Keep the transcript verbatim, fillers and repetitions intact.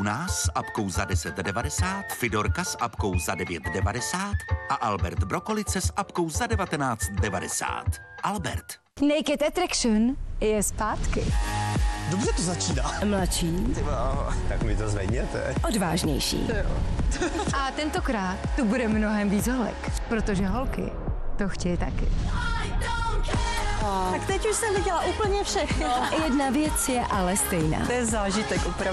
nás s apkou za deset devadesát, Fidorka s apkou za devět devadesát a Albert Brokolice s apkou za devatenáct devadesát. Albert. Naked Attraction je zpátky. Dobře to začíná. Mladší. Tyba, tak mi to zvedněte. Odvážnější. A tentokrát tu bude mnohem víc holek, protože holky to chtějí taky. Tak teď už jsem viděla úplně všechno. Jedna věc je ale stejná. To je zážitek opravdu.